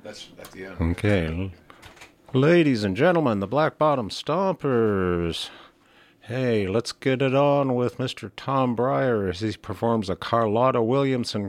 That's at the end. Okay. Ladies and gentlemen, the Black Bottom Stompers. Hey, let's get it on with Mr. Tom Breyer as he performs a Carlotta Williamson